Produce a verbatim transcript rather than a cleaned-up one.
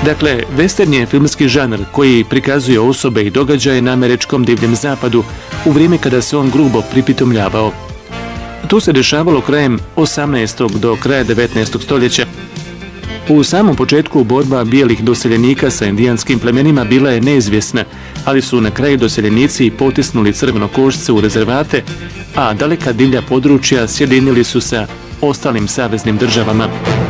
Dakle, western je filmski žanr koji prikazuje osobe i događaje na američkom divljem zapadu u vrijeme kada se on grubo pripitomljavao. To se dešavalo krajem osamnaestog do kraja devetnaestog stoljeća. U samom početku borba bijelih doseljenika sa indijanskim plemenima bila je neizvjesna, ali su na kraju doseljenici potisnuli crvenokošce u rezervate, a daleka divlja područja sjedinili su sa ostalim saveznim državama.